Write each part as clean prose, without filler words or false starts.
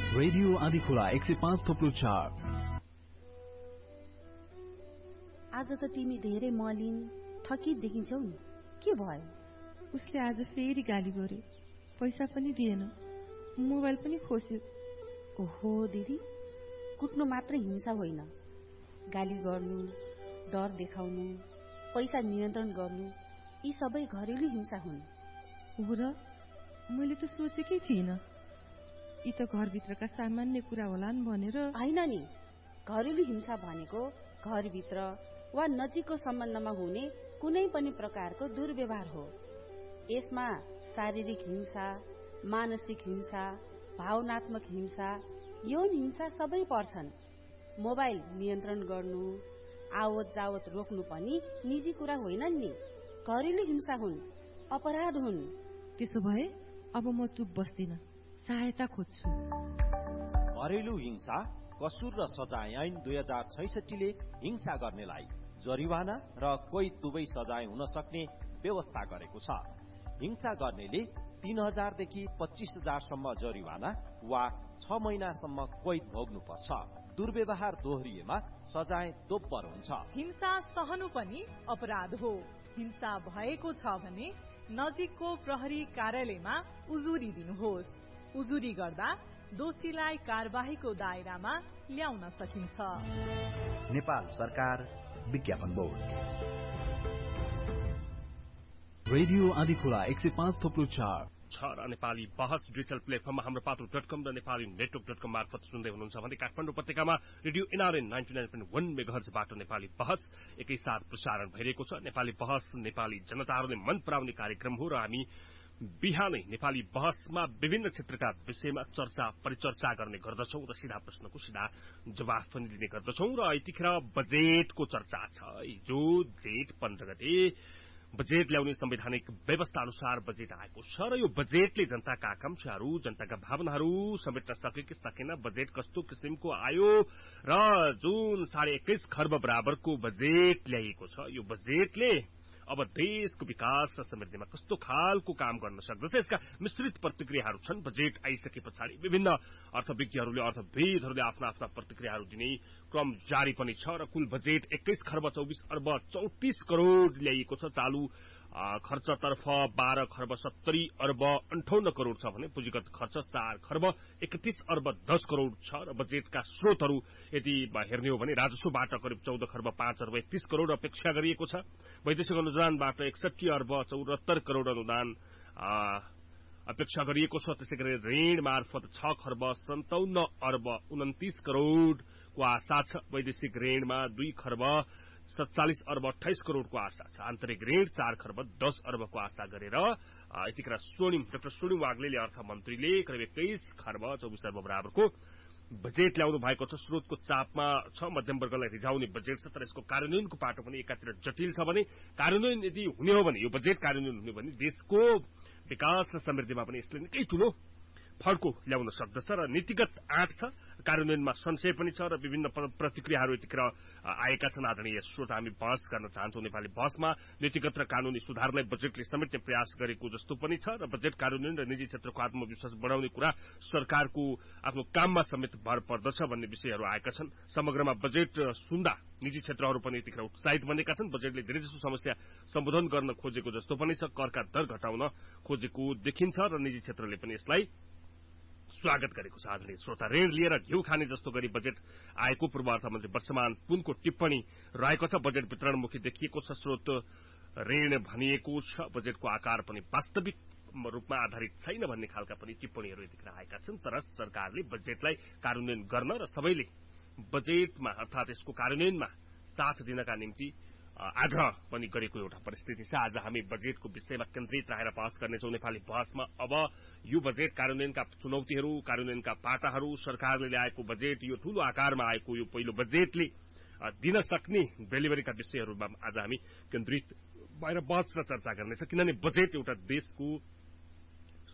Radio Andhikhola 105.4। आज त तिमी धेरै मलिन थकित देखिन्छौ नि, के भयो? उसले आज फेरि गाली गर्यो, पैसा पनि दिएन, मोबाइल पनि खोस्यो। ओहो दिदी, कुट्नु मात्र हिंसा होइन, गाली गर्नु, डर देखाउनु, पैसा नियन्त्रण गर्नु, यी सबै घरेलु हिंसा हुन्। हो र, मैले त सोचेकै थिइनँ, यी त घरभित्रका सामान्य कुरा होलान् भनेर। होइन नि, घरेलु हिंसा भनेको घरभित्र वा नजिकको सम्बन्धमा हुने कुनै पनि प्रकारको दुर्व्यवहार हो। यसमा शारीरिक हिंसा, मानसिक हिंसा, भावनात्मक हिंसा, यौन हिंसा सबै पर्छन्। मोबाइल नियन्त्रण गर्नु, आवत जावत रोक्नु पनि निजी कुरा होइनन् नि, घरेलु हिंसा हुन्, अपराध हुन्। त्यसो भए अब म चुप बस्दिन, सहायता खोज्छु। घरेलु हिंसा कसुर र सजाय ऐन 2066 ले हिंसा गर्नेलाई जरिवाना र कोही दुवै सजाय हुन सक्ने व्यवस्था गरेको छ। हिंसा गर्नेले 3000 देखि 25,000 सम्म जरिवाना वा 6 महिनासम्म कैद भोग्नुपर्छ। दुर्व्यवहार दोहोरिएमा सजाय दोब्बर हुन्छ। हिंसा सहनु पनि अपराध हो। हिंसा भएको छ भने नजिकको प्रहरी कार्यालयमा उजुरी दिनुहोस्। उजुरी गर्दा दोषीलाई कारबाहीको दायरामा ल्याउन सकिन्छ। नेपाल सरकार विज्ञापन बोर्ड। रेडियो आँधीखोला 105.4 छ र नेपाली बहस डिजिटल प्लेटफर्ममा हाम्रो पात्रो.com र नेपाली नेटवर्क.com मार्फत सुन्दै हुनुहुन्छ भने काठमाडौँ उपत्यकामा रेडियो एनआरएन 99.1 मेगाहर्जबाट नेपाली बहस एकैसाथ प्रसारण भइरहेको छ। नेपाली बहस नेपाली जनताहरूले मन पराउने कार्यक्रम हो र हामी बिहानै नेपाली बहसमा विभिन्न क्षेत्रका विषयमा चर्चा परिचर्चा गर्ने गर्दछौं र सीधा प्रश्नको सीधा जवाफ पनि दिने गर्दछौं। र यतिखेर बजेटको चर्चा छ। हिजो जेठ 15 गते बजेट ल्याउने संवैधानिक व्यवस्था अनुसार बजेट आएको छ र यो बजेटले जनताका आकांक्षाहरू, जनताका भावनाहरू समेट्न सके कि सकेन, बजेट कस्तो किसिमको आयो र जुन 21.5 खर्ब बराबरको बजेट ल्याइएको छ, यो बजेटले अब देशको विकास र समृद्धिमा कस्तो खालको काम गर्न सक्दछ, यसका मिश्रित प्रतिक्रियाहरू छन्। बजेट आइसके पछाडि विभिन्न अर्थविज्ञहरूले, अर्थविदहरूले आफ्ना आफ्ना प्रतिक्रियाहरू दिने क्रम जारी पनि छ र कुल बजेट 21 खर्ब 24 अर्ब 34 करोड़ ल्याइएको छ। चालू खर्चतर्फ 12 खर्ब 70 अर्ब 58 करोड़ छ भने पुँजीगत खर्च 4 खर्ब 31 अर्ब 10 करोड़ छ र बजेटका स्रोतहरू यदि हेर्ने हो भने राजस्वबाट करिब 14 खर्ब 5 अर्ब 31 करोड़ अपेक्षा गरिएको छ। वैदेशिक अनुदानबाट 61 अर्ब 74 करोड़ अनुदान अपेक्षा गरिएको छ। त्यसैगरी ऋण मार्फत 6 खर्ब 57 अर्ब 29 करोड़को आशा छ। वैदेशिक ऋणमा 2 खर्ब 47 अर्ब 28 करोड़को आशा छ। आन्तरिक ऋण 4 खर्ब 10 अर्बको आशा गरेर यतिखेर डाक्टर स्वर्णिम वाग्लेले अर्थमन्त्रीले करिब 21 खर्ब 24 अर्ब बराबरको बजेट ल्याउनु भएको छ। स्रोतको चापमा छ, मध्यम वर्गलाई रिझाउने बजेट छ, तर यसको कार्यान्वयनको पाटो पनि एकातिर जटिल छ भने कार्यान्वयन यदि हुने हो भने, यो बजेट कार्यान्वयन हुने भने देशको विकास र समृद्धिमा पनि यसले निकै ठूलो फड्को ल्याउन सक्दछ र नीतिगत आँट छ, कार्यान्वयनमा संशय पनि छ र विभिन्न प्रतिक्रियाहरू यतिखेर आएका छन्। आदरणीय श्रोता, हामी बहस गर्न चाहन्छौं नेपाली बहसमा नीतिगत र कानूनी सुधारलाई बजेटले समेट्ने प्रयास गरेको जस्तो पनि छ र बजेट कार्यान्वयन र निजी क्षेत्रको आत्मविश्वास बढाउने कुरा सरकारको आफ्नो काममा समेत भर पर्दछ भन्ने विषयहरू आएका छन्। समग्रमा बजेट सुन्दा निजी क्षेत्रहरू पनि यतिखेर उत्साहित बनेका छन्। बजेटले धेरैजसो समस्या सम्बोधन गर्न खोजेको जस्तो पनि छ, करका दर घटाउन खोजेको देखिन्छ र निजी क्षेत्रले पनि यसलाई स्वागत गरेको छ। आदरणीय श्रोता, ऋण लिएर घिउ खाने जस्तो गरी बजेट आएको पूर्व अर्थमन्त्री वर्षमान पुनको टिप्पणी रहेको छ। बजेट वितरणमुखी देखिएको छ, स्रोत ऋण भनिएको छ, बजेटको आकार पनि वास्तविक रूपमा आधारित छैन भन्ने खालका पनि टिप्पणीहरू यतिखेर आएका छन्। तर सरकारले बजेटलाई कार्यान्वयन गर्न र सबैले बजेटमा अर्थात यसको कार्यान्वयनमा साथ दिनका निम्ति आग्रह पनि गरेको एउटा परिस्थिति छ। आज हामी बजेटको विषयमा केन्द्रित रहेर बहस गर्नेछौं नेपाली बहसमा। अब यो बजेट कार्यान्वयनका चुनौतीहरू, कार्यान्वयनका पाटाहरू, सरकारले ल्याएको बजेट, यो ठूलो आकारमा आएको यो पहिलो बजेटले दिन सक्ने डेलिभरीका विषयहरूमा आज हामी केन्द्रित भएर बहस र चर्चा गर्नेछौं। किनभने बजेट एउटा देशको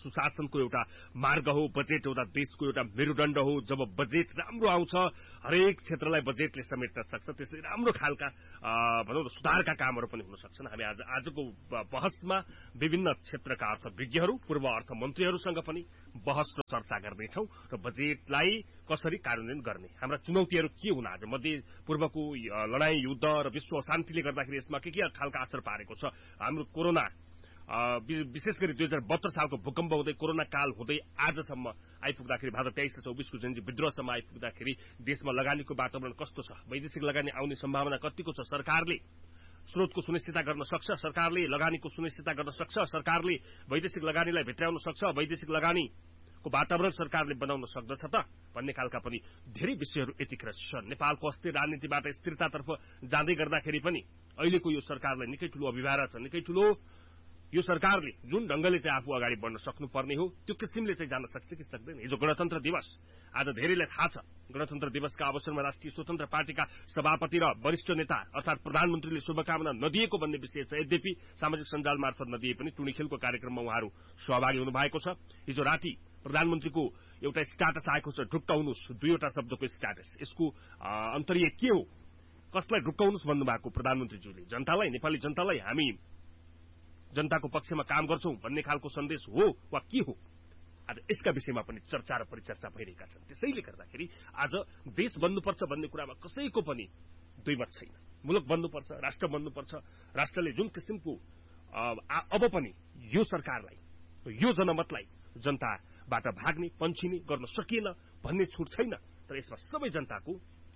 सुशासनको एउटा मार्ग हो। बजेट एउटा देशको एउटा मेरुदण्ड हो। जब बजेट राम्रो आउँछ हरेक क्षेत्रलाई बजेटले समेट्न सक्छ। त्यसले राम्रो खालका भनौँ न सुधारका कामहरू पनि हुन सक्छन्। हामी आजको बहसमा विभिन्न क्षेत्रका अर्थविज्ञहरू पूर्व अर्थमन्त्रीहरूसँग पनि बहस र चर्चा गर्दैछौँ र बजेटलाई कसरी कार्यान्वयन गर्ने, हाम्रा चुनौतीहरू के हुन्, आज मध्य पूर्वको लडाई युद्ध र विश्व अशान्तिले गर्दाखेरि यसमा के खालका असर पारेको छ। हाम्रो कोरोना विशेष गरी 2072 सालको भूकम्प हुँदै कोरोना काल हुँदै आजसम्म आइपुग्दाखेरि भाद्र 23 र 24 को जनजी विद्रोहसम्म आइपुग्दाखेरि देशमा लगानीको वातावरण कस्तो छ, वैदेशिक लगानी आउने सम्भावना कतिको छ, सरकारले स्रोतको सुनिश्चितता गर्न सक्छ, सरकारले लगानीको सुनिश्चितता गर्न सक्छ, सरकारले वैदेशिक लगानीलाई भित्राउन सक्छ, वैदेशिक लगानीको वातावरण सरकारले बनाउन सक्दछ त भन्ने खालका पनि धेरै विषयहरू यतिखेर छन्। नेपालको अस्थिर राजनीतिबाट स्थिरतातर्फ जाँदै गर्दाखेरि पनि अहिलेको यो सरकारलाई निकै ठूलो अभिभार छ। निकै ठूलो यो सरकारले जुन ढंगले चाहिँ आफू अगाडि बढ्न सक्नुपर्ने हो त्यो किसिमले चाहिँ जान सक्छ कि सक्दैन। हिजो गणतन्त्र दिवस, आज धेरैलाई थाहा छ गणतन्त्र दिवसका अवसरमा राष्ट्रिय स्वतन्त्र पार्टीका सभापति र वरिष्ठ नेता अर्थात प्रधानमन्त्रीले शुभकामना नदिएको भन्ने विषय छ। यद्यपि सामाजिक सञ्जाल मार्फत नदिए पनि टुणीखेलको कार्यक्रममा उहाँहरू सहभागी हुनुभएको छ। हिजो राति प्रधानमन्त्रीको एउटा स्ट्याटस आएको छ, ढुक्काउनुस्, दुईवटा शब्दको स्ट्याटस। यसको अन्तर्य के हो, कसलाई ढुक्काउनुस् भन्नुभएको प्रधानमन्त्रीज्यूले? जनतालाई, नेपाली जनतालाई हामी जनताको पक्षमा काम गर्छौं भन्ने खालको सन्देश हो वा के हो? आज यसका विषयमा पनि चर्चा र परिचर्चा भइरहेका छन्। त्यसैले गर्दाखेरि आज देश बन्नुपर्छ भन्ने कुरामा कसैको पनि दुईमत छैन। मुलुक बन्नुपर्छ, राष्ट्र बन्नुपर्छ। राष्ट्रले जुन किसिमको अब पनि यो सरकारलाई, यो जनमतलाई जनताबाट भाग्ने पन्छिने गर्न सकिएन भन्ने छुट छैन। तर यसमा सबै जनताको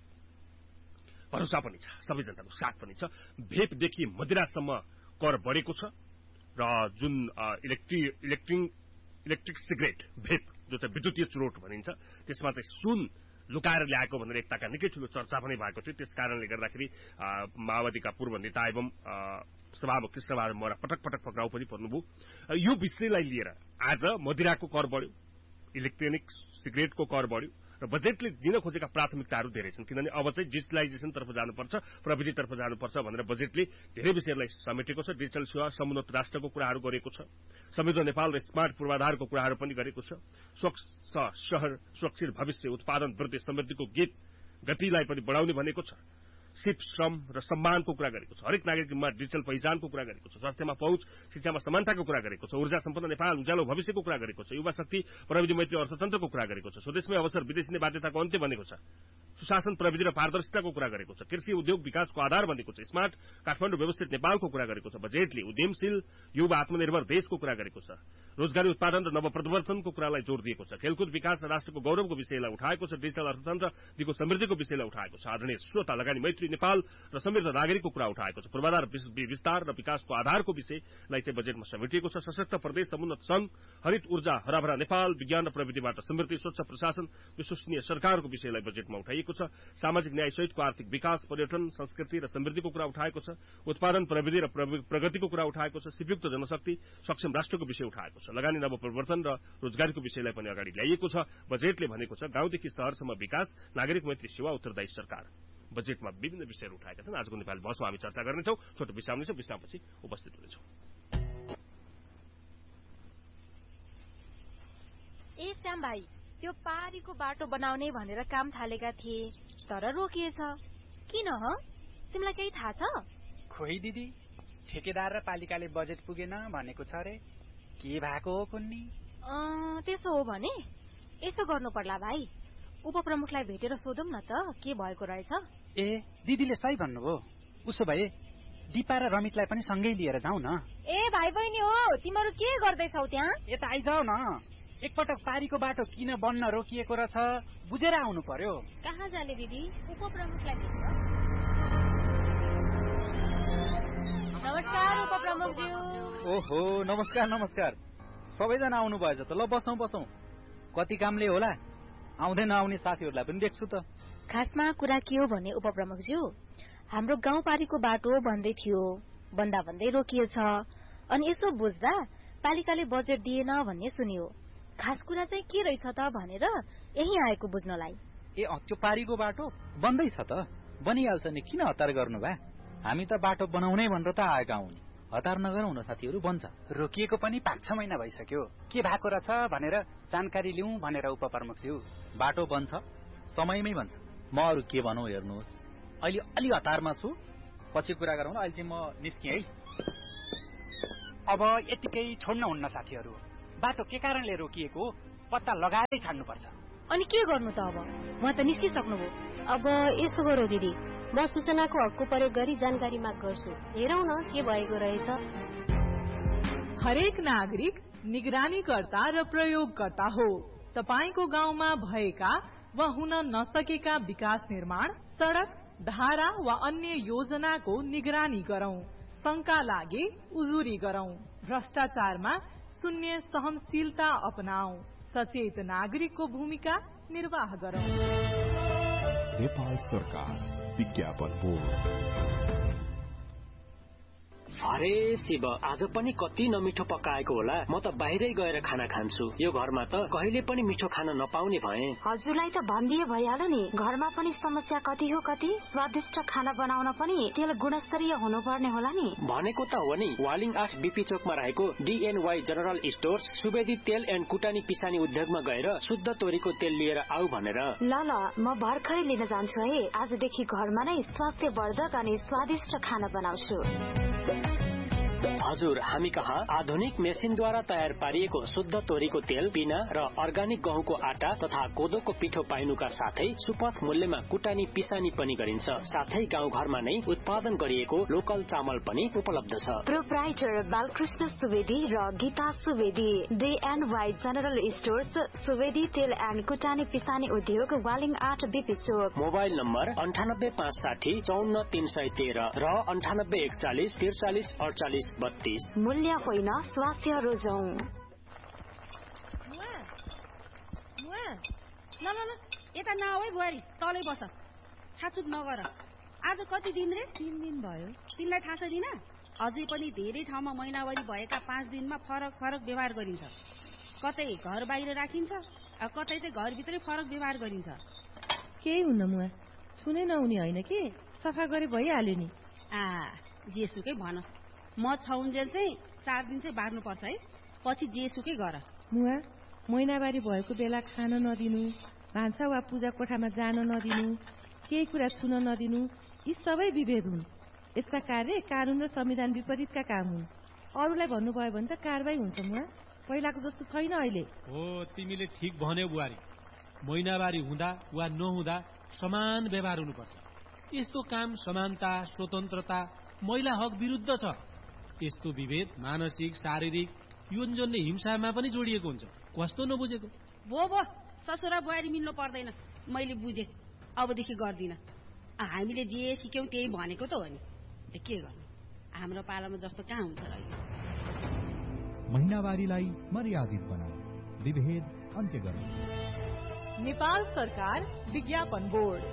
भरोसा पनि छ, सबै जनताको साथ पनि छ। भेपदेखि मदिरासम्म कर बढेको छ र जुन इलेक्ट्रिक सिगरेट भेप जो चाहिँ विद्युतीय चुरोट भनिन्छ त्यसमा चाहिँ सुन लुकाएर ल्याएको भनेर एकताका निकै ठूलो चर्चा पनि भएको थियो। त्यस कारणले गर्दाखेरि माओवादीका पूर्व नेता एवं सभामुख कृष्णबहादुर महरा पटक पटक पक्राउ पनि पर्नुभयो। यो विषयलाई लिएर आज मदिराको कर बढ्यो, इलेक्ट्रोनिक सिगरेटको कर बढ्यो र बजेटले दिन खोजेका प्राथमिकताहरू धेरै छन्। किनभने अब चाहिँ डिजिटलाइजेसन तर्फ जानुपर्छ, प्रविधितर्फ जानुपर्छ भनेर बजेटले धेरै विषयहरूलाई समेटेको छ। डिजिटल सेवा, समुन्नत राष्ट्रको कुराहरू गरेको छ, समृद्ध नेपाल र स्मार्ट पूर्वाधारको कुराहरू पनि गरेको छ, स्वच्छ शहर सुरक्षित भविष्य, उत्पादन वृद्धि समृद्धिको गतिलाई पनि बढाउने भनेको छ, सिप श्रम र सम्मानको कुरा गरेको छ, हरेक नागरिकमा डिजिटल पहिचानको कुरा गरेको छ, स्वास्थ्यमा पहुँच, शिक्षामा समानताको कुरा गरेको छ, ऊर्जा सम्पन्न नेपाल उज्यालो भविष्यको कुरा गरेको छ, युवा शक्ति, प्रविधि मैत्री अर्थतन्त्रको कुरा गरेको छ, स्वदेशमै अवसर विदेशी बाध्यताको अन्त्य भनेको छ, सुशासन प्रविधि र पारदर्शिताको कुरा गरेको छ, कृषि उद्योग विकासको आधार भनेको छ, स्मार्ट काठमाडौँ व्यवस्थित नेपालको कुरा गरेको छ। बजेटले उद्यमशील युवा आत्मनिर्भर देशको कुरा गरेको छ, रोजगारी उत्पादन र नवप्रवर्तनको कुरालाई जोड दिएको छ, खेलकुद विकास र राष्ट्रको गौरवको विषयलाई उठाएको छ, डिजिटल अर्थतन्त्र दिगो समृद्धिको विषयलाई उठाएको छ, आदरणीय श्रोता लगानी मैत्री नेपाल र समृद्ध नागरिकको कुरा उठाएको छ, पूर्वाधार विस्तार र विकासको आधारको विषयलाई चाहिँ बजेटमा समेटिएको छ, सशक्त प्रदेश, समुन्नत संघ, हरित ऊर्जा, हराभरा नेपाल, विज्ञान र प्रविधिबाट समृद्धि, स्वच्छ प्रशासन, विश्वसनीय सरकारको विषयलाई बजेटमा उठाइएको छ, सामाजिक न्याय सहितको आर्थिक विकास, पर्यटन, संस्कृति र समृद्धिको कुरा उठाएको छ, उत्पादन प्रविधि र प्रगतिको कुरा उठाएको छ, सिपयुक्त जनशक्ति, सक्षम राष्ट्रको विषय उठाएको छ, लगानी नवप्रवर्तन र रोजगारीको विषयलाई पनि अगाडि ल्याइएको छ। बजेटले भनेको छ गाउँदेखि शहरसम्म विकास, नागरिक मैत्री सेवा, उत्तरदायी सरकार। बजेटमा विभिन्न विषयहरू उठाएका छन्। आजको नेपाली बहसमा हामी चर्चा गर्नेछौँ। छोटो विश्राम लिन्छौँ, विश्रामपछि उपस्थित हुनेछौँ। ए श्याम भाइ, त्यो पारीको बाटो बनाउने भनेर काम थालेका थिए तर रोकिएछ, किन ह? तिमीलाई केही थाहा छ? खोइ दिदी, ठेकेदार र पालिकाले बजेट पुगेन भनेको छ रे। के भएको हो कुन्नी? त्यसो हो भने यसो गर्नु पर्ला भाइ, उपप्रमुखलाई भेटेर सोधौं न त के भएको रहेछ। ए दिदीले सही भन्नुभयो। उसो भए दिपा र रमितलाई पनि सँगै लिएर जाउँ न। ए भाइ बहिनी हो, तिमीहरू के गर्दैछौ त्यहाँ? यता आइजाऊ न। एकपटक पारीको बाटो किन बन्न रोकिएको रहेछ बुझेर आउनु पर्यो। कहाँ जाने दिदी? उपप्रमुखलाई भेट्न। नमस्कार उपप्रमुखज्यू। ओहो, नमस्कार नमस्कार। सबैजना आउनु भएछ त, ल बसौँ बसौँ। कति कामले होला, आउँदै नआउने साथीहरूलाई पनि देख्छु त। खासमा कुरा के हो भने उपप्रमुखज्यू, हाम्रो गाउँपारीको बाटो बन्दै थियो, बन्दा भन्दै रोकिएछ। अनि यसो बुझ्दा पालिकाले बजेट दिएन भन्ने सुनियो। खास कुरा चाहिँ के रहेछ त भनेर यही आएको बुझ्नलाई। ए त्यो पारीको बाटो बन्दै छ त, बनिहाल्छ नि, किन हतार गर्नु भए? हामी त बाटो बनाउनै भनेर त आएका हौ नि। हतार नगरौँ न साथीहरू, बन्छ। रोकिएको पनि 5-6 महिना भइसक्यो। के भएको रहेछ भनेर जानकारी लिउँ भनेर उपप्रमुखज्यू। बाटो बन्छ, समयमै बन्छ। म अरू के भनौँ हेर्नुहोस्, अहिले अलि हतारमा छु, पछि कुरा गरौँ। अहिले चाहिँ म निस्केँ है। अब यतिकै छोड्न हुन्न साथीहरू। बाटो के कारणले रोकिएको पत्ता लगाएरै छाड्नुपर्छ। अनि के गर्नु त अब? उहाँ त निस्किसक्नुभयो। अब यसो गरौँ दिदी, म सूचनाको हकको प्रयोग गरी जानकारी माग गर्छु। हेरौँ न के भएको रहेछ। हरेक नागरिक निगरानीकर्ता र प्रयोगकर्ता हो। तपाईको गाउँमा भएका वा हुन नसकेका विकास निर्माण, सड़क, धारा वा अन्य योजनाको निगरानी गरौं। शंका लागे उजुरी गरौं। भ्रष्टाचारमा शून्य सहनशीलता अपनाऊ। सचेत नागरिकको भूमिका निर्वाह गरौं। नेपाल सरकार विज्ञापन बोर्ड। अरे शिव, आज पनि कति नमिठो पकाएको होला। म त बाहिरै गएर खाना खान्छु। यो घरमा त कहिले पनि मिठो खाना नपाउने भए। हजुरलाई त भनिदिए भइहाल्यो नि। घरमा पनि समस्या कति हो कति। स्वादिष्ट खाना बनाउन पनि तेल गुणस्तरीय हुनुपर्ने होला नि। भनेको त हो नि। वालिङ 8 बीपी चोकमा रहेको DNY जनरल स्टोर्स सुवेदी तेल एन्ड कुटानी पिसानी उद्योगमा गएर शुद्ध तोरीको तेल लिएर आऊ भनेर। ल म भर्खरै लिन जान्छु है। आजदेखि घरमा नै स्वास्थ्यवर्धक अनि स्वादिष्ट खाना बनाउँछु। हजुर, हामी कहाँ आधुनिक मेसिनद्वारा तयार पारिएको शुद्ध तोरीको तेल, पिना र अर्गानिक गहुँको आटा तथा कोदोको पिठो पाइनुका साथै सुपथ मूल्यमा कुटानी पिसानी पनि गरिन्छ। साथै गाउँघरमा नै उत्पादन गरिएको लोकल चामल पनि उपलब्ध छ। प्रोप्राइटर बालकृष्ण सुवेदी र Gita Subedi, DNY general stores, Subedi तेल एन्ड कुटानी पिसानी उद्योग, वालिङ 8 बीपी चोक। मोबाइल नम्बर 9856 54 313 र 9841 43 48 32। मूल्य होइन, स्वास्थ्य रोजौं। ल यता नआऊ है बुहारी, तलै बस। छाचुप नगर। आज कति दिन रे? 3 दिन भयो। तिमीलाई थाहा छ दिना? अझै पनि धेरै ठाउँमा महिनावारी भएका 5 दिनमा फरक फरक व्यवहार गरिन्छ। कतै घर बाहिर राखिन्छ, कतै चाहिँ घरभित्रै फरक व्यवहार गरिन्छ। केही हुन्न मुआ, छुनै नहुने होइन कि, सफा गरे भइहाल्यो नि। जेसुकै भन, म छौन्जेल चाहिँ 4 दिन चाहिँ बार्नुपर्छ है। पछि जेसुकै गर। मुआ, महिनावारी भएको बेला खान नदिनु, भान्सा वा पूजा कोठामा जान नदिनु, केही कुरा छुन नदिनु, यी सबै विभेद हुन्। यस्ता कार्य कानून र संविधान विपरीतका काम हुन्। अरूलाई भन्नुभयो भने त कारबाही हुन्छ। मुआ, पहिलाको जस्तो छैन अहिले। हो, तिमीले ठिक भन्यौ बुहारी। महिनावारी हुँदा वा नहुँदा समान व्यवहार हुनुपर्छ। यस्तो काम समानता, स्वतन्त्रता, महिला हक विरुद्ध छ। यस्तो विभेद मानसिक, शारीरिक, यौन हिंसामा पनि जोडिएको हुन्छ। कस्तो नबुझेको? भो ससुरा बुहारी मिल्नु पर्दैन। मैले बुझे, अबदेखि गर्दिन। हामीले जे सिक्यौं त्यही भनेको त हो नि। के गर्नु, हाम्रो पालामा जस्तो कहाँ हुन्छ र। महिनावारीलाई मर्यादित बनाऊ, विभेद अन्त्य गर्नु। नेपाल सरकार विज्ञापन बोर्ड।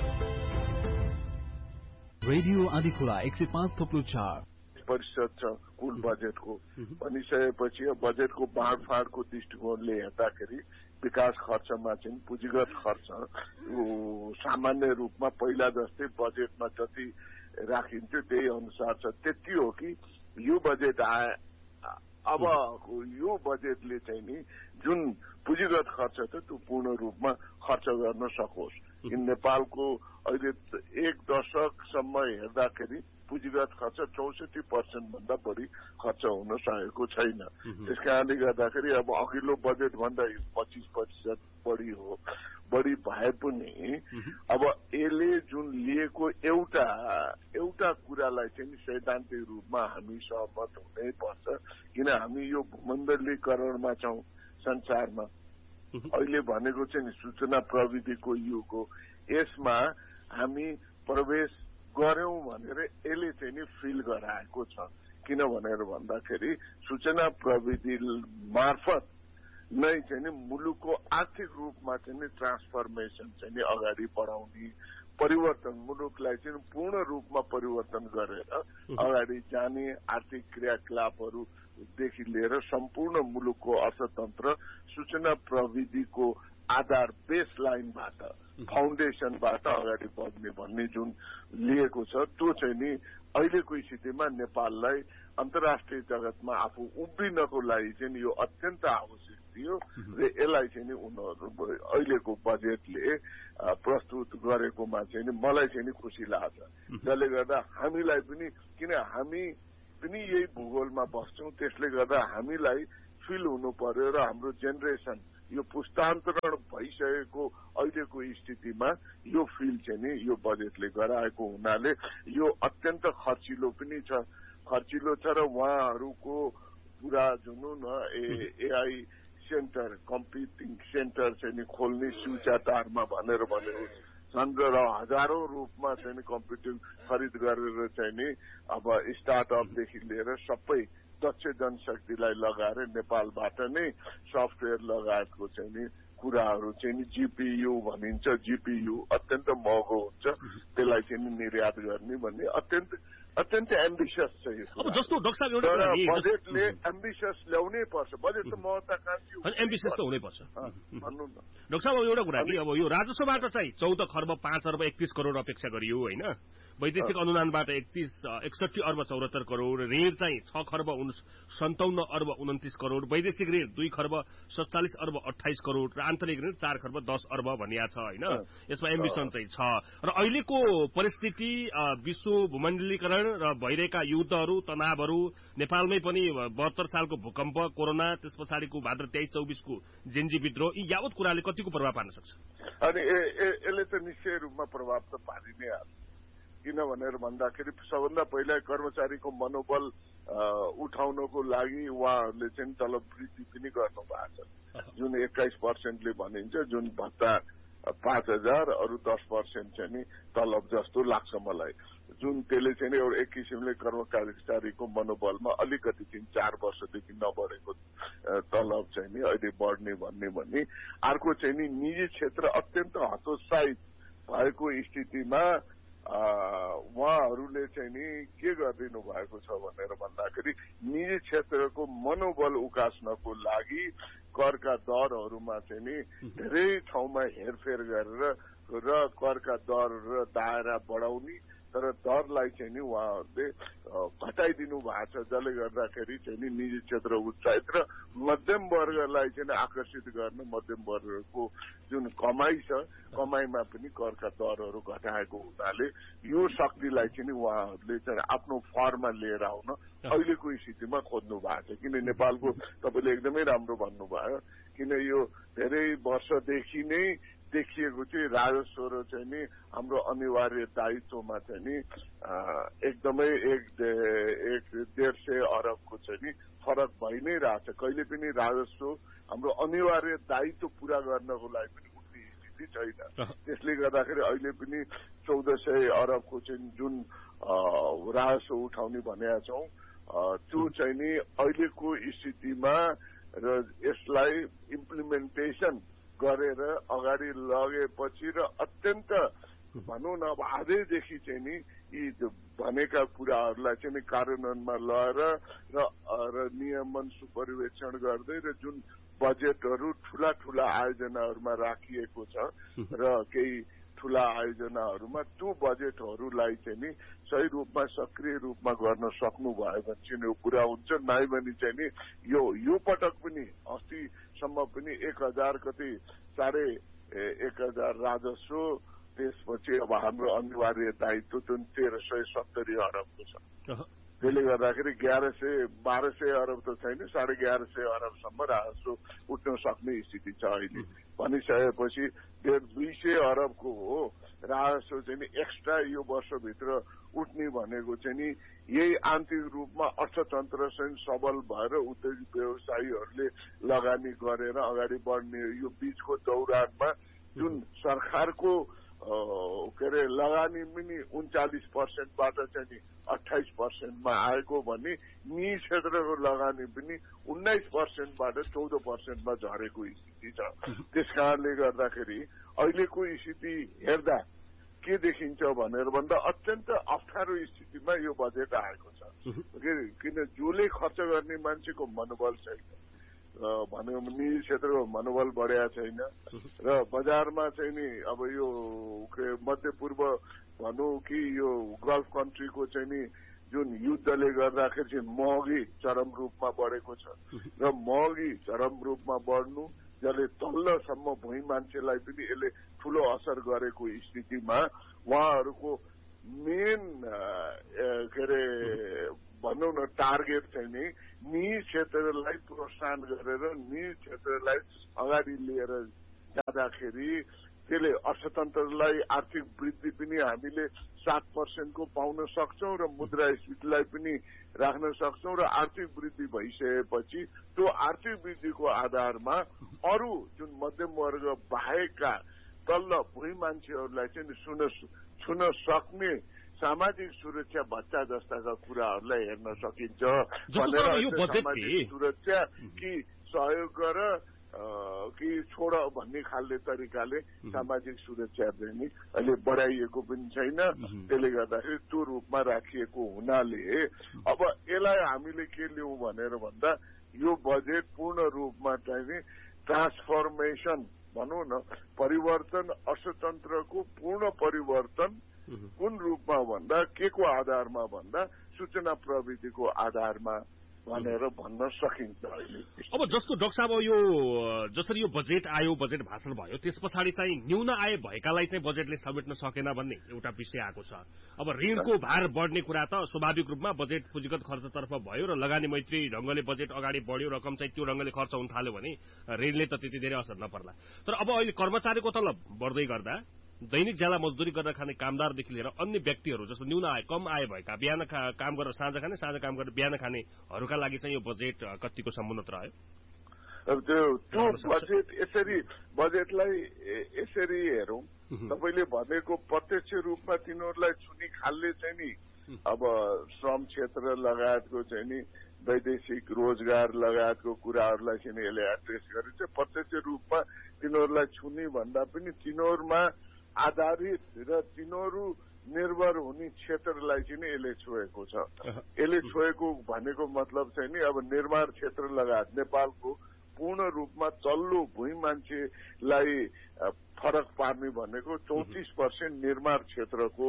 रेडियो आँधीखोला 105.4 प्रतिशत छ कुल बजेटको भनिसकेपछि बजेटको बाँडफाँडको दृष्टिकोणले हेर्दाखेरि विकास खर्चमा चाहिँ पुँजीगत खर्च सामान्य रूपमा पहिला जस्तै बजेटमा जति राखिन्थ्यो त्यही अनुसार छ। त्यति हो कि यो बजेट आए अब यो बजेटले चाहिँ नि जुन पुँजीगत खर्च छ त्यो पूर्ण रूपमा खर्च गर्न सकोस्। नेपालको अहिले 1 दशकसम्म हेर्दाखेरि पुँजीगत खर्च 64% भन्दा बढी खर्च हुन सकेको छैन। त्यस कारणले गर्दाखेरि अब अघिल्लो बजेट भन्दा 25% बढी हो। बढी भए पनि अब यसले जुन लिएको एउटा कुरालाई चाहिँ सैद्धान्तिक रूपमा हामी सहमत हुनै पर्छ। किन हामी यो भूमण्डलीकरणमा छौँ संसारमा। अहिले भनेको चाहिँ सूचना प्रविधिको युग हो। यसमा हामी प्रवेश गर्यौं भनेर यसले चाहिँ नि फिल गराएको छ। किन भनेर भन्दाखेरि सूचना प्रविधि मार्फत नै चाहिँ नि मुलुकको आर्थिक रूपमा चाहिँ नि ट्रान्सफर्मेसन चाहिँ नि अगाडि बढाउने परिवर्तन, मुलुकलाई चाहिँ पूर्ण रूपमा परिवर्तन गरेर अगाडि जाने आर्थिक क्रियाकलापहरूदेखि लिएर सम्पूर्ण मुलुकको अर्थतन्त्र सूचना प्रविधिको आधार बेस लाइनबाट फाउन्डेसनबाट अगाडि बढ्ने भन्ने जुन लिएको छ त्यो चाहिँ नि अहिलेको स्थितिमा नेपाललाई अन्तर्राष्ट्रिय जगतमा आफू उभिनको लागि चाहिँ यो अत्यन्त आवश्यक थियो र यसलाई चाहिँ नि उनीहरू अहिलेको बजेटले प्रस्तुत गरेकोमा चाहिँ नि मलाई चाहिँ नि खुसी लाग्छ। जसले गर्दा हामीलाई पनि किन हामी पनि यही भूगोलमा बस्छौँ त्यसले गर्दा हामीलाई फिल हुनु पर्यो र हाम्रो जेनेरेसन यो पुस्तान्तरण भइसकेको अहिलेको स्थितिमा यो फिल चाहिँ नि यो बजेटले गराएको हुनाले यो अत्यन्त खर्चिलो पनि छ र उहाँहरूको पुरा जुन एआई सेन्टर कम्प्युटिङ सेन्टर चाहिँ नि खोल्ने सूचातारमा भनेर भनेको छन् र हजारौं रूपमा चाहिँ कम्प्युटिङ खरिद गरेर चाहिँ नि अब स्टार्टअपदेखि लिएर सबै दक्ष जनशक्तिलाई लगाएर नेपालबाट नै सफ्टवेयर लगायतको चाहिँ नि कुराहरू चाहिँ नि जीपीयू भनिन्छ। जीपीयू अत्यन्त महँगो हुन्छ, त्यसलाई चाहिँ नि निर्यात गर्ने भन्ने अत्यन्त एम्बिसियस छ यो। अब जस्तो डाक्टर साहब एउटा बजेटले एम्बिसियस ल्याउनै पर्छ। बजेट त महत्वाकांक्षी एम्बिसियस त हुनै पर्छ। भन्नु न डाक्टर साहब एउटा कुरा कि अब यो राजस्वबाट चाहिँ 14 खर्ब 5 अर्ब 31 करोड अपेक्षा गरियो हैन, वैदेशिक अनुदानबाट 61 अर्ब 74 करोड, ऋण चाहिँ 6 खर्ब 57 अर्ब 29 करोड, वैदेशिक ऋण 2 खर्ब 47 अर्ब 28 करोड र आन्तरिक ऋण 4 खर्ब 10 अर्ब भनिया छ हैन। यसमा एम्बिसन चाहिँ छ र अहिलेको परिस्थिति विश्व भूमण्डलीकरण र भइरहेका युद्धहरू तनावहरू नेपालमै पनि 72 सालको भूकम्प, कोरोना, त्यस पछाडिको भाद्र 23-24 को जेन्जी विद्रोह, यी यावत कुराले कतिको प्रभाव पार्न सक्छ? अनि यसले त निश्चय रूपमा प्रभाव त पारि नै हाल्छ। किन भनेर भन्दाखेरि सबभन्दा पहिला कर्मचारीको मनोबल उठाउनको लागि उहाँहरूले चाहिँ तलब वृद्धि पनि गर्नु भएको छ, जुन 21%ले भनिन्छ, जुन भत्ता 5,000 अरू 10% चाहिँ नि तलब जस्तो लाग्छ मलाई, जुन त्यसले चाहिँ एउटा एक किसिमले कर्मचारीको मनोबलमा अलिकति 3-4 वर्षदेखि नबढेको तलब चाहिँ नि अहिले बढ्ने भन्ने अर्को चाहिँ नि निजी क्षेत्र अत्यन्त हतोत्साहित भएको स्थितिमा उहाँहरूले चाहिँ नि के गरिदिनु भएको छ भनेर भन्दाखेरि निजी क्षेत्रको मनोबल उकास्नको लागि करका दरहरूमा चाहिँ नि धेरै ठाउँमा हेरफेर गरेर र करका दर र दायरा बढाउने तर दरलाई चाहिँ नि उहाँहरूले घटाइदिनु भएको छ, जसले गर्दाखेरि चाहिँ नि निजी क्षेत्र उत्साहित र मध्यम वर्गलाई चाहिँ आकर्षित गर्न मध्यम वर्गको जुन कमाई छ कमाईमा पनि करका दरहरू घटाएको हुनाले यो शक्तिलाई चाहिँ नि उहाँहरूले चाहिँ आफ्नो फर्ममा लिएर आउन अहिलेको स्थितिमा खोज्नु भएको छ। किन नेपालको तपाईँले एकदमै राम्रो भन्नुभयो, किन यो धेरै वर्षदेखि नै देखिएको चाहिँ राजस्व र चाहिँ नि हाम्रो अनिवार्य दायित्वमा चाहिँ नि एकदमै 150 अरबको चाहिँ नि फरक भइ नै रहेछ। कहिले पनि राजस्व हाम्रो अनिवार्य दायित्व पूरा गर्नको लागि पनि उठ्ने स्थिति छैन। त्यसले गर्दाखेरि अहिले पनि 1400 अरबको चाहिँ जुन राजस्व उठाउने भनेका छौँ त्यो चाहिँ नि अहिलेको स्थितिमा र यसलाई इम्प्लिमेन्टेसन गरेर अगाडि लगेपछि र अत्यन्त भनौँ न अब आजैदेखि चाहिँ नि यी भनेका कुराहरूलाई चाहिँ नि कार्यान्वयनमा लगाएर र नियमन सुपरिवेक्षण गर्दै र जुन बजेटहरू ठूला आयोजनाहरूमा राखिएको छ र केही ठूला आयोजनाहरूमा त्यो बजेटहरूलाई चाहिँ नि सही रूपमा सक्रिय रूपमा गर्न सक्नुभयो भने चाहिँ यो पुरा हुन्छ। नाइ भने चाहिँ नि यो पटक पनि अस्तिसम्म पनि 1000 कति 1,500 राजस्व, त्यसपछि अब हाम्रो अनिवार्य दायित्व जुन 1370 अरबको छ, त्यसले गर्दाखेरि 1200 अरब त छैन, 1150 अरबसम्म राजस्व उठ्न सक्ने स्थिति छ अहिले। भनिसकेपछि 200 अरबको हो राजस्व चाहिँ नि एक्स्ट्रा यो वर्षभित्र उठ्ने भनेको चाहिँ नि यही आन्तरिक रूपमा अर्थतन्त्र चाहिँ सबल भएर उद्योग व्यवसायीहरूले लगानी गरेर अगाडि बढ्ने यो बीचको दौरानमा जुन सरकारको लगानी पनि 39%बाट चाहिँ नि 28%मा आएको भने निजी क्षेत्रको लगानी पनि 19%बाट 14%मा झरेको स्थिति छ। त्यस कारणले गर्दाखेरि अहिलेको स्थिति हेर्दा के देखिन्छ भनेर भन्दा अत्यन्त अप्ठ्यारो स्थितिमा यो बजेट आएको छ। किन जसले खर्च गर्ने मान्छेको मनोबल छैन भन्यो निजी क्षेत्रको मनोबल बढेको छैन र बजारमा चाहिँ नि अब यो मध्य पूर्व भनौँ कि यो गल्फ कन्ट्रीको चाहिँ नि जुन युद्धले गर्दाखेरि चाहिँ महँगी चरम रूपमा बढेको छ र महँगी चरम रूपमा बढ्नु जसले तल्लोसम्म भुइँ मान्छेलाई पनि यसले ठूलो असर गरेको स्थितिमा उहाँहरूको मेन के अरे भनौँ न टार्गेट चाहिँ नि निजी क्षेत्रलाई प्रोत्साहन गरेर निजी क्षेत्रलाई अगाडि लिएर जाँदाखेरि त्यसले अर्थतन्त्रलाई आर्थिक वृद्धि पनि हामीले 7% को पाउन सक्छौं र मुद्रास्फीतिलाई पनि राख्न सक्छौं र आर्थिक वृद्धि भइसकेपछि त्यो आर्थिक वृद्धिको आधारमा अरू जुन मध्यम वर्ग बाहेकका तल्ल भुइँ मान्छेहरूलाई चाहिँ छुन सक्ने सामाजिक सुरक्षा भत्ता जस्ताका कुराहरूलाई हेर्न सकिन्छ भनेर सामाजिक सुरक्षा कि सहयोग गर कि छोड भन्ने खालले तरिकाले सामाजिक सुरक्षा चाहिँ अहिले बढाइएको पनि छैन। त्यसले गर्दाखेरि त्यो रूपमा राखिएको हुनाले अब यसलाई हामीले के लियौं भनेर भन्दा यो बजेट पूर्ण रूपमा चाहिँ ट्रान्सफर्मेसन भनौँ न परिवर्तन अर्थतन्त्रको पूर्ण परिवर्तन कुन रूपमा भन्दा के को आधारमा भन्दा सूचना प्रविधिको आधारमा भनेर भन्न सकिन्छ। अब जस्तो डाक्टर साहब यो जसरी यो बजेट आयो बजेट भाषण भयो त्यस पछाडि चाहिँ न्यून आय भएकालाई चाहिँ बजेटले समेट्न सकेन भन्ने एउटा विषय आएको छ। अब ऋणको भार बढ्ने कुरा त स्वाभाविक रूपमा बजेट पुँजीगत खर्चतर्फ भयो र लगानी मैत्री ढंगले बजेट अगाडि बढ्यो रकम चाहिँ त्यो ढंगले खर्च हुन थाल्यो भने ऋणले त त्यति धेरै असर नपर्ला। तर अब अहिले कर्मचारीको तलब बढ्दै गर्दा दैनिक ज्याला मजदुरी गर्न खाने कामदारदेखि लिएर अन्य व्यक्तिहरू जस्तो न्यून आय कम आय भएका बिहान काम गरेर साँझ खाने साँझ काम गरेर बिहान खानेहरूका लागि चाहिँ यो बजेट कतिको समुन्नत रह्यो? अब त्यो बजेट यसरी बजेटलाई यसरी हेरौं तपाईले भनेको प्रत्यक्ष रूपमा तिनीहरूलाई छुनी खालले चाहिँ नि अब श्रम क्षेत्र लगायतको चाहिँ नि वैदेशिक रोजगार लगायतको कुराहरूलाई चाहिँ यसले एड्रेस गरिन्छ। प्रत्यक्ष रूपमा तिनीहरूलाई छुनी भन्दा पनि तिनीहरूमा आधारित र तिनीहरू निर्भर हुने क्षेत्रलाई चाहिँ यसले छोएको छ। यसले छोएको भनेको मतलब चाहिँ नि अब निर्माण क्षेत्र लगायत नेपालको पूर्ण रूपमा तल्लो भुइँ मान्छेलाई फरक पार्ने भनेको 34% निर्माण क्षेत्रको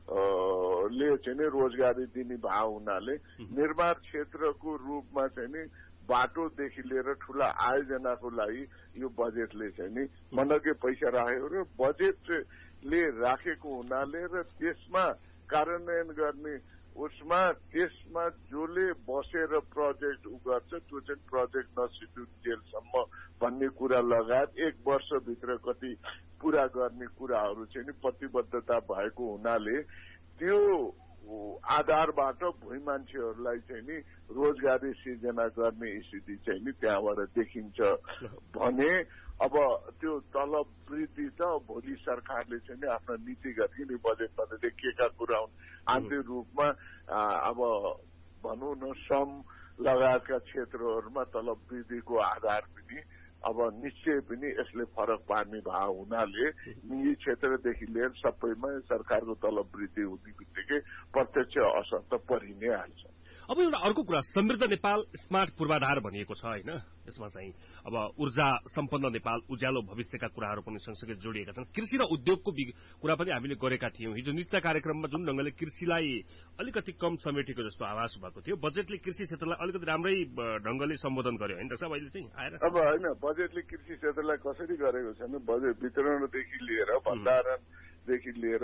ले चाहिँ नि रोजगारी दिने भाव हुनाले निर्माण क्षेत्रको रूपमा चाहिँ नि बाटोदेखि लिएर ठूला आयोजनाको लागि यो बजेटले चाहिँ नि मनकै पैसा राखेको र बजेटले राखेको हुनाले र त्यसमा कार्यान्वयन गर्ने उसमा त्यसमा जसले बसेर प्रोजेक्ट गर्छ त्यो चाहिँ प्रोजेक्ट नसिद्धिन्जेलसम्म भन्ने कुरा लगायत 1 वर्षभित्र कति पूरा गर्ने कुराहरू चाहिँ नि प्रतिबद्धता भएको हुनाले त्यो आधारबाट भुइँ मान्छेहरूलाई चाहिँ नि रोजगारी सिर्जना गर्ने स्थिति चाहिँ नि त्यहाँबाट देखिन्छ भने अब त्यो तलब वृद्धि त भोलि सरकारले चाहिँ नि आफ्नो नीतिगत कि बजेटमा त लेखिएका कुरा हुन्। आन्तरिक रूपमा अब भनौँ न श्रम लगायतका क्षेत्रहरूमा तलब वृद्धिको आधार पनि अब निश्चय पनि यसले फरक पार्ने भाव हुनाले निजी क्षेत्रदेखि लिएर सबैमा सरकारको तलब वृद्धि हुने बित्तिकै प्रत्यक्ष असर त परि नै हाल्छ। अब एउटा अर्को कुरा समृद्ध नेपाल स्मार्ट पूर्वाधार भनिएको छ हैन, यसमा चाहिँ अब ऊर्जा सम्पन्न नेपाल उज्यालो भविष्यका कुराहरू पनि सँगसँगै जोडिएका छन्। कृषि र उद्योगको कुरा पनि हामीले गरेका थियौं। हिजो नृत्य कार्यक्रममा जुन ढंगले कृषिलाई अलिकति कम समेटेको जस्तो आभास भएको थियो, बजेटले कृषि क्षेत्रलाई अलिकति राम्रै ढंगले सम्बोधन गर्यो हैन डाक्टर साहब अहिले चाहिँ आएर? अब हैन बजेटले कृषि क्षेत्रलाई कसरी गरेको छ भने बजेट वितरणदेखि लिएर भण्डारणदेखि लिएर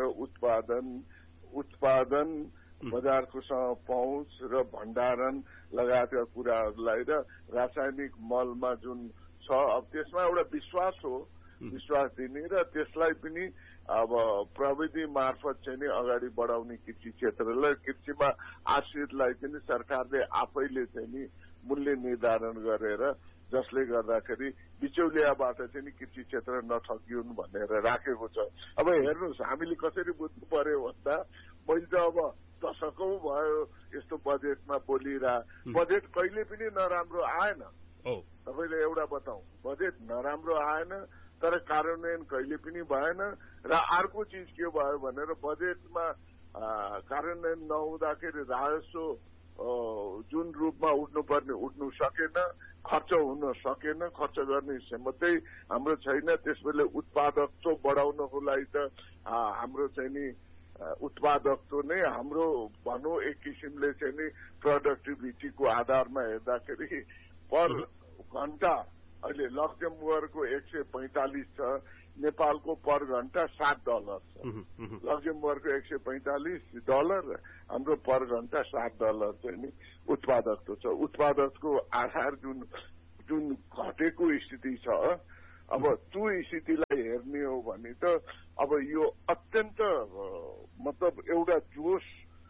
उत्पादन बजारको पहुँच र भण्डारण लगायतका कुराहरूलाई र रासायनिक मलमा जुन छ अब त्यसमा एउटा विश्वास हो, विश्वास दिने र त्यसलाई पनि अब प्रविधि मार्फत चाहिँ नि अगाडि बढाउने कृषि क्षेत्रलाई कृषिमा आश्रितलाई चाहिँ सरकारले आफैले चाहिँ नि मूल्य निर्धारण गरेर जसले गर्दाखेरि बिचौलियाबाट चाहिँ नि कृषि क्षेत्र नठगिउन् भनेर राखेको छ। अब हेर्नुहोस् हामीले कसरी बुझ्नु पर्यो भन्दा मैले त अब दशकौं भयो यस्तो बजेटमा बजेट कहिले पनि नराम्रो आएन। तपाईँले एउटा बताउँ, बजेट नराम्रो आएन तर कार्यान्वयन कहिले पनि भएन। र अर्को चिज के भयो भनेर बजेटमा कार्यान्वयन नहुँदाखेरि राजस्व जुन रूपमा उठ्नुपर्ने उठ्नु सकेन, खर्च हुन सकेन, खर्च गर्ने क्षमतै हाम्रो छैन। त्यसैले उत्पादकत्व बढाउनको लागि त हाम्रो चाहिँ नि उत्पादकत्व नै हाम्रो भनौँ एक किसिमले चाहिँ नि प्रोडक्टिभिटीको आधारमा हेर्दाखेरि पर घण्टा अहिले लक्जमबर्गको 145 छ, नेपालको पर घण्टा $7 छ। लक्जमबर्गको $145, हाम्रो पर घण्टा $7 चाहिँ नि उत्पादकत्व छ। उत्पादकको आधार जुन घटेको स्थिति छ, अब त्यो स्थितिलाई हेर्ने हो भने त अब यो अत्यन्त मतलब एउटा जोश,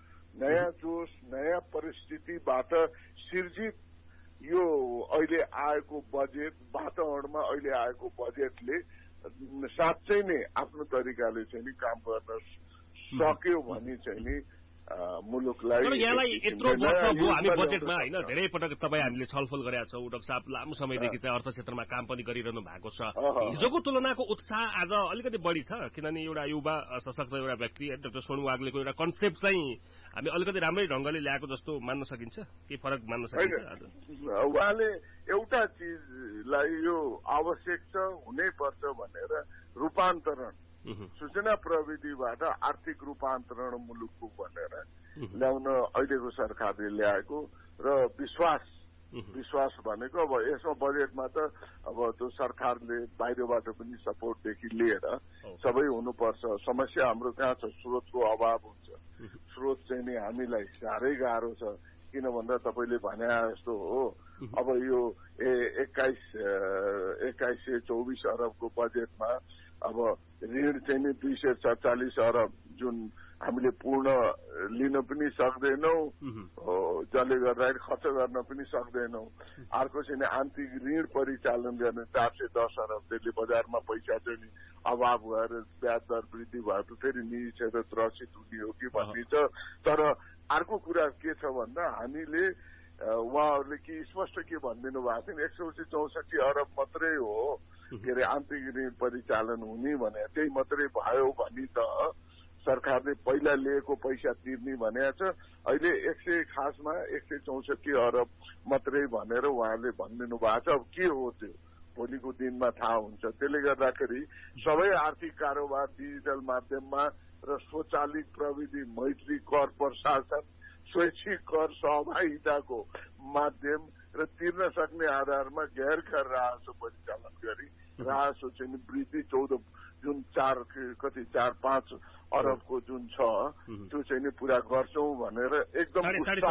नयाँ परिस्थितिबाट सिर्जित यो अहिले आएको बजेट वातावरणमा अहिले आएको बजेटले साँच्चै नै आफ्नो तरिकाले चाहिँ नि काम गर्न सक्यो भने चाहिँ नि मुलुकलाई। तर यहाँलाई यत्रो वर्ष भयो हामी बजेटमा होइन धेरै पटक तपाईँ हामीले छलफल गरेका छौँ। डाक्टर साहब लामो समयदेखि चाहिँ अर्थ क्षेत्रमा काम पनि गरिरहनु भएको छ। हिजोको तुलनाको उत्साह आज अलिकति बढी छ, किनभने एउटा युवा सशक्त एउटा व्यक्ति डाक्टर सोनु वाग्लेको एउटा कन्सेप्ट चाहिँ हामी अलिकति राम्रै ढंगले ल्याएको जस्तो मान्न सकिन्छ, के फरक मान्न सकिन्छ? आज उहाँले एउटा चिजलाई यो आवश्यक छ, हुनै पर्छ भनेर रूपान्तरण, सूचना प्रविधिबाट आर्थिक रूपान्तरण मुलुकको भनेर ल्याउन अहिलेको सरकारले ल्याएको र विश्वास भनेको अब यसमा बजेटमा त अब त्यो सरकारले बाहिरबाट पनि सपोर्टदेखि लिएर सबै हुनुपर्छ। समस्या हाम्रो कहाँ छ? स्रोतको अभाव हुन्छ। स्रोत चाहिँ नि हामीलाई साह्रै गाह्रो छ। किन भन्दा तपाईँले भने जस्तो हो, अब यो 2124 अरबको बजेटमा अब ऋण चाहिँ नि 247 अरब जुन हामीले पूर्ण लिन पनि सक्दैनौँ, जसले गर्दाखेरि खर्च गर्न पनि सक्दैनौँ। अर्को चाहिँ आन्तरिक ऋण परिचालन गर्ने 410 अरब, त्यसले बजारमा पैसा चाहिँ नि अभाव भएर ब्याज दर वृद्धि भएको फेरि निजी क्षेत्र त्रसित हुने हो कि भन्ने छ। तर अर्को कुरा के छ भन्दा हामीले उहाँहरूले के स्पष्ट के भनिदिनु भएको थियो, 164 अरब मात्रै हो के अरे आन्तरिक ऋण परिचालन हुने भने, त्यही मात्रै भयो भने त सरकारले पहिला लिएको पैसा तिर्ने भनेको छ। अहिले 164 अरब मात्रै भनेर उहाँले भनिदिनु भएको छ। अब के हो त्यो भोलिको दिनमा थाहा हुन्छ। त्यसले गर्दाखेरि सबै आर्थिक कारोबार डिजिटल माध्यममा र स्वचालित प्रविधि, मैत्री कर प्रशासन, स्वैच्छिक कर सहभागिताको माध्यम र तिर्न सक्ने आधारमा गैर कर राजस्व परिचालन गरी राजस्व चाहिँ वृद्धि 14 जुन 4-5 अरबको जुन छ त्यो चाहिँ नि पूरा गर्छौं भनेर एकदम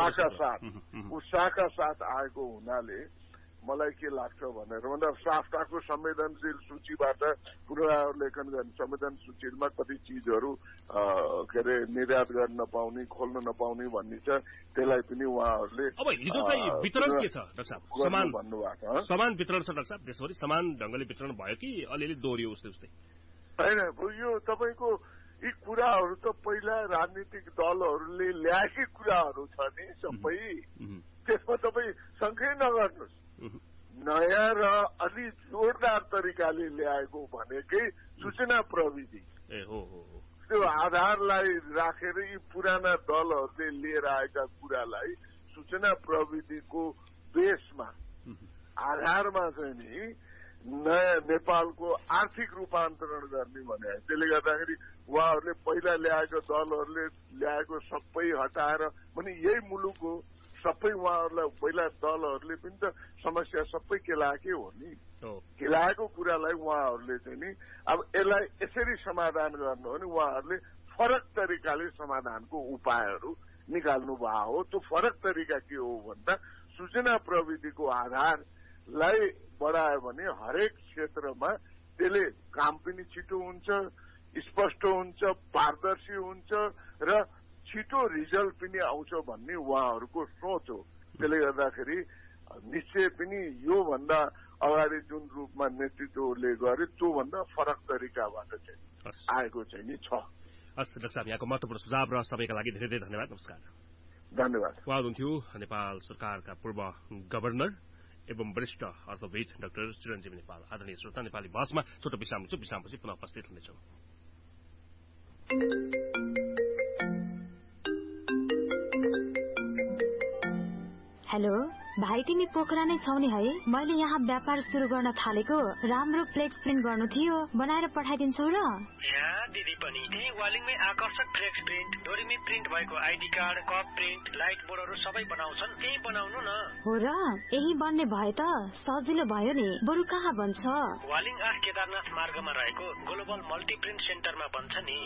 उत्साहका साथ आएको हुनाले मलाई के लाग्छ भनेर भन्दा साफ्टाको संवेदनशील सूचीबाट पुनरावलोकन गर्ने संवेदन सूचीमा कति चिजहरू के अरे निर्यात गर्न नपाउने, खोल्न नपाउने भन्ने छ। त्यसलाई पनि उहाँहरूले अब हिजो चाहिँ वितरण के छ डाक्टर साहब? समान वितरण छ डाक्टर साहब? देशभरि समान ढंगले वितरण भयो कि अलिअलि दोहोरियो उस्तै उस्तै? हैन, यो तपाईको यी कुराहरू त पहिला राजनीतिक दलहरूले ल्याएकै कुराहरू छ नि सबै। त्यसमा तपाईँ शङ्कै नगर्नुहोस्। नयाँ र अलि जोरदार तरिकाले ल्याएको भनेकै सूचना प्रविधि त्यो आधारलाई राखेर यी पुराना दलहरूले लिएर आएका कुरालाई सूचना प्रविधिको बेसमा आधारमा चाहिँ नि नयाँ नेपालको आर्थिक रूपान्तरण गर्ने भने। त्यसले गर्दाखेरि उहाँहरूले पहिला ल्याएको दलहरूले ल्याएको सबै हटाएर पनि यही मुलुक हो सबै उहाँहरूलाई पहिला दलहरूले पनि त समस्या सबै केलाएकै हो नि। केलाएको कुरालाई उहाँहरूले चाहिँ नि अब यसलाई यसरी समाधान गर्नु हो भने उहाँहरूले फरक तरिकाले समाधानको उपायहरू निकाल्नु भएको हो। त्यो फरक तरिका के हो भन्दा सूचना प्रविधिको आधारलाई बढायो भने हरेक क्षेत्रमा त्यसले काम पनि छिटो हुन्छ, स्पष्ट हुन्छ, पारदर्शी हुन्छ र छिटो रिजल्ट पनि आउँछ भन्ने उहाँहरूको सोच हो। त्यसले गर्दाखेरि निश्चय पनि योभन्दा अगाडि जुन रूपमा नेतृत्वले गरे त्योभन्दा फरक तरिकाबाट चाहिँ आएको चाहिँ नि छ। हस् डाक्टर साहब, यहाँको महत्त्वपूर्ण सुझाव र सबैका लागि धेरै धेरै धन्यवाद। नमस्कार। धन्यवाद। उहाँ हुनुहुन्थ्यो नेपाल सरकारका पूर्व गभर्नर एवं वरिष्ठ अर्थविद डाक्टर चिरञ्जीवी नेपाल। आदरणीय श्रोता, नेपाली बहसमा छोटो विश्राम हुन्छ, विश्रामपछि पुनः उपस्थित हुनेछौँ। हेलो भाइ, तिमी पोखरा नै छौ नि है? मैले यहाँ व्यापार सुरु गर्न थालेको राम्रो फ्लेक्स प्रिन्ट गर्नु थियो, बनाएर पठाइदिन्छौ र? यहाँ दिदी पनि त्यही वालिङमै आकर्षक फ्लेक्स प्रिन्ट, डोरीमै प्रिन्ट भएको ID card, cup print, light बोर्डहरू सबै बनाउँछन्। त्यही बनाउनु न। हो र? यही बन्ने भए त सजिलो भयो नि। बरु कहाँ बन्छ? वालिङ 8 केदारनाथ मार्गमा रहेको ग्लोबल मल्टी प्रिन्ट सेन्टरमा बन्छ नि।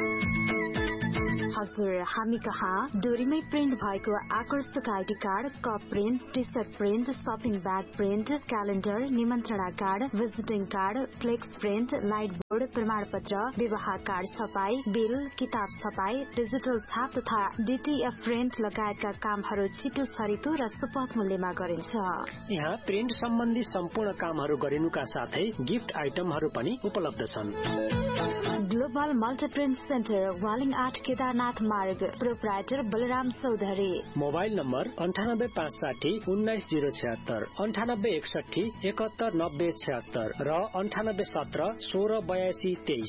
हजुर, हामी कहाँ डोरीमै प्रिन्ट भएको आकर्षक ID card, cup print, T short print, shopping bag print, calendar, निमन्त्रणा card, visiting card, flex print, light board, प्रमाणपत्र, विवाह कार्ड छपाई, बिल, किताब छपाई, डिजिटल छाप तथा डीटीएफ प्रिन्ट लगायतका कामहरू छिटो छरितो र सुपथ मूल्यमा गरिन्छ। यहाँ प्रिन्ट सम्बन्धी सम्पूर्ण कामहरू गरिनुका साथै गिफ्ट आइटमहरू पनि उपलब्ध छन्। ग्लोबल मल्टीप्रिन्ट सेन्टर, वालिङ 8 केदारनाथ मार्ग, proprietor Balram Chaudhary. Mobile number 9856 19076, 9861 719076 र 9817 1682 23।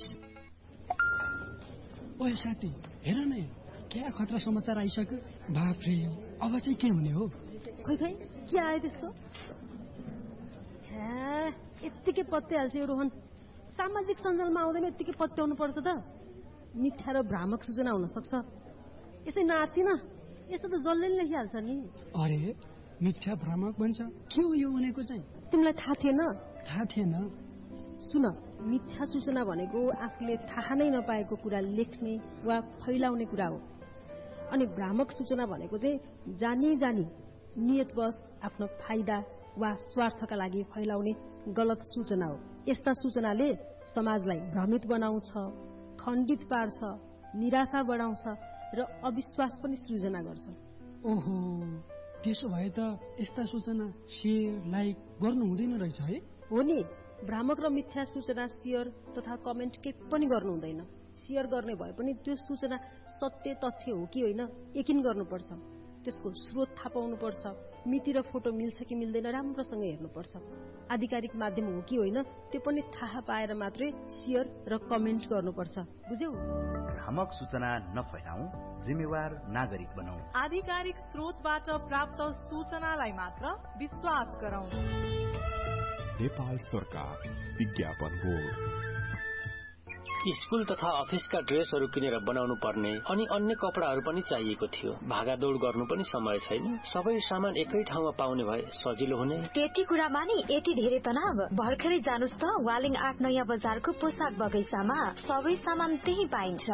ओए साथी, हेर न, क्या खतरा समाचार आइसक्यो। बाफ्रे, अब चाहिँ के हुने हो? खै के आयो त्यस्तो? यत्तिकै पत्याइहाल्छ यो रोहन। सामाजिक सञ्जालमा आउँदैन यत्तिकै पत्याउनु पर्छ त। मिथ्या र भ्रामक सूचना हुन सक्छ। यसै नातिन, यसो त जसले लेखिहाल्छ नि। अरे मिथ्या भ्रामक भन्छ, के हो यो भनेको चाहिँ? तिमीलाई थाहा थिएन? थाहा थिएन। सुन, मिथ्या सूचना भनेको आफूले थाहा नै नपाएको कुरा लेख्ने वा फैलाउने कुरा हो। अनि भ्रामक सूचना भनेको चाहिँ जानी नियतवश आफ्नो फाइदा वा स्वार्थका लागि फैलाउने गलत सूचना हो। यस्ता सूचनाले समाजलाई भ्रमित बनाउँछ, खण्डित पार्छ, निराशा बढाउँछ र अविश्वास पनि सृजना गर्छ। ओहो, त्यसो भए त यस्ता सूचना शेयर लाइक गर्नु हुँदैन रहेछ है? हो नि, भ्रामक र मिथ्या सूचना शेयर तथा कमेन्ट के पनि गर्नु हुँदैन। शेयर गर्ने भए पनि त्यो सूचना सत्य तथ्य हो कि होइन यकिन गर्नुपर्छ। त्यसको स्रोत थाहा पाउनुपर्छ। मिति र फोटो मिल्छ कि मिल्दैन राम्रोसँग हेर्नुपर्छ। आधिकारिक माध्यम हो कि होइन त्यो पनि थाहा पाएर मात्रै शेयर र कमेन्ट गर्नुपर्छ। बुझ्यौ? भ्रामक सूचना नफैलाऊ, जिम्मेवार नागरिक बनाऊ। आधिकारिक स्रोतबाट प्राप्त सूचनालाई मात्र विश्वास गरौँ। नेपाल सरकार विज्ञापन बोर्ड। स्कुल तथा अफिसका ड्रेसहरू किनेर बनाउनु पर्ने अनि अन्य कपडाहरू पनि चाहिएको थियो। भागादौड गर्नु पनि समय छैन। सबै सामान एकै ठाउँमा पाउने भए सजिलो हुने। त्यति कुरामा नि यति धेरै तनाव? भर्खरै जानुस् त वालिङ 8 नयाँ बजारको पोसाक बगैँचामा। सबै सामान त्यही पाइन्छ।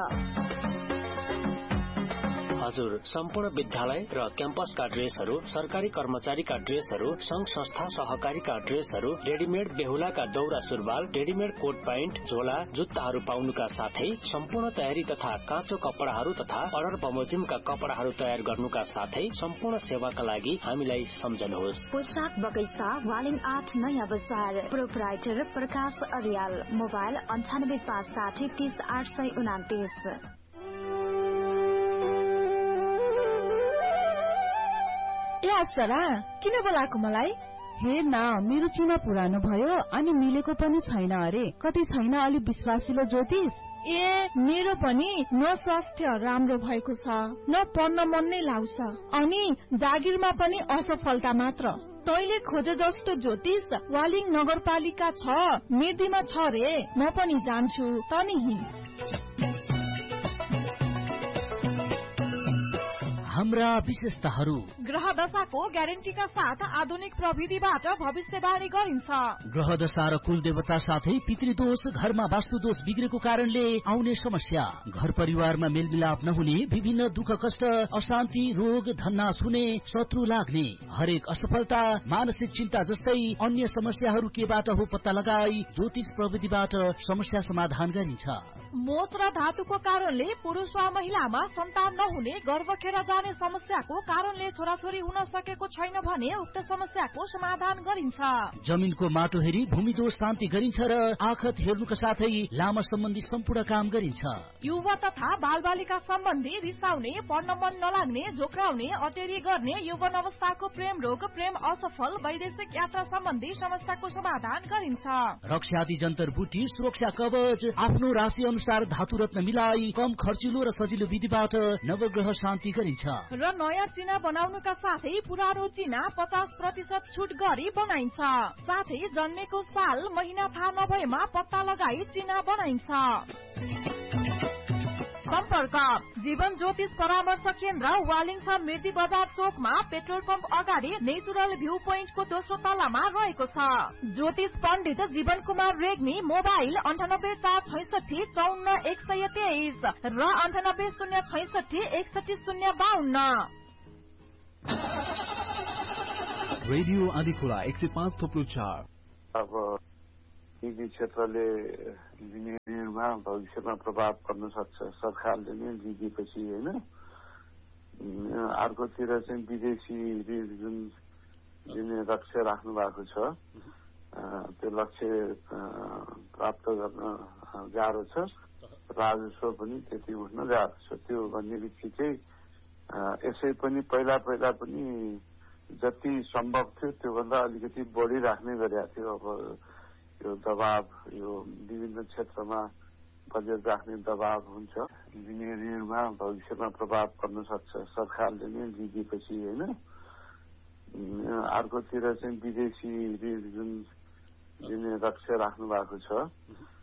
हजुर, सम्पूर्ण विद्यालय र क्याम्पसका ड्रेसहरू, सरकारी कर्मचारीका ड्रेसहरू, संघ संस्था सहकारीका ड्रेसहरू, रेडिमेड बेहुलाका दौरा सुरुवाल, रेडिमेड कोट प्यान्ट, झोला, जुत्ताहरू पाउनुका साथै सम्पूर्ण तयारी तथा काँचो कपडाहरू तथा अर्डर बमोजिमका कपडाहरू तयार गर्नुका साथै सम्पूर्ण सेवाका लागि हामीलाई सम्झनुहोस्। पोसाक बगैँचा, वालिङ 8 नयाँ बजार, प्रोप्राइटर प्रकाश अर्याल। मोबाइल 9856 30 829। ए अप्सरा, किन बोलाएको मलाई? हेर न, मेरो चिना पुरानो भयो अनि मिलेको पनि छैन अरे। कतै छैन अलि विश्वासिलो ज्योतिष? ए, मेरो पनि न स्वास्थ्य राम्रो भएको छ, न पढ्न मन नै लाग्छ, अनि जागिरमा पनि असफलता मात्र। तैले खोजे जस्तो ज्योतिष वालिङ नगरपालिका 6 मेदीमा छ रे। म पनि जान्छु, तनी हाम्रा विशेषताहरू: ग्रह दशाको ग्यारेन्टीका साथ आधुनिक प्रविधिबाट भविष्यवाणी गरिन्छ। ग्रह दशा र कुल देवता साथै पितृदोष, घरमा वास्तुदोष बिग्रेको कारणले आउने समस्या, घर परिवारमा मेलमिलाप नहुने, विभिन्न दुःख कष्ट, अशान्ति, रोग, धन्नास हुने, शत्रु लाग्ने, हरेक असफलता, मानसिक चिन्ता जस्तै अन्य समस्याहरू केबाट हो पत्ता लगाई ज्योतिष प्रविधिबाट समस्या समाधान गरिन्छ। मोच र धातुको कारणले पुरुष वा महिलामा सन्तान नहुने, गर्भ खेर जाने समस्याको कारणले छोराछोरी हुन सकेको छैन भने उक्त समस्याको समाधान गरिन्छ। जमिनको माटो हेरी भूमिदोष शान्ति गरिन्छ र आखत हेर्नुका साथै लामा सम्बन्धी सम्पूर्ण काम गरिन्छ। युवा तथा बालबालिका सम्बन्धी रिसाउने, पढ्न मन नलाग्ने, झोक्राउने, अटेरी गर्ने, यौवन अवस्थाको प्रेम रोग, प्रेम असफल, वैदेशिक यात्रा सम्बन्धी समस्याको समाधान गरिन्छ। रक्षादि जन्तर बुटी, सुरक्षा कवच, आफ्नो राशि अनुसार धातु रत्न मिलाई कम खर्चिलो र सजिलो विधिबाट नवग्रह शान्ति गरिन्छ। र नयाँ चिना बनाउनुका साथै पुरानो चिना 50% छुट गरी बनाइन्छ। साथै जन्मेको साल महिना थाहा नभएमा पत्ता लगाई चिना बनाइन्छ। सम्पर्क जीवन ज्योतिष परामर्श केन्द्र वालिङ मिर्दी बजार चोकमा पेट्रोल पम्प अगाडि नेचुरल भ्यू पोइन्टको दोस्रो तलामा रहेको छ। ज्योतिष पण्डित जीवन कुमार रेग्मी मोबाइल 9846544123 र 9806616052। रेडियो आदिखोला 105.4। अब निजी क्षेत्रले इन्जिनियरिङमा भविष्यमा प्रभाव पर्न सक्छ, सरकारले नै लिएपछि होइन। अर्कोतिर चाहिँ विदेशी जुन लक्ष्य राख्नु भएको छ त्यो लक्ष्य प्राप्त गर्न गाह्रो छ, राजस्व पनि त्यति उठ्न गाह्रो छ। त्यो भन्ने बित्तिकै यसै पनि पहिला पनि जति सम्भव थियो त्योभन्दा अलिकति बढी राख्ने गरेका थियो। अब यो दबाव, यो विभिन्न क्षेत्रमा बजेट राख्ने दबाव हुन्छ। इन्जिनियरिङमा भविष्यमा प्रभाव पर्न सक्छ, सरकारले नै लिएपछि होइन। अर्कोतिर चाहिँ विदेशी जुन लक्ष्य राख्नु भएको छ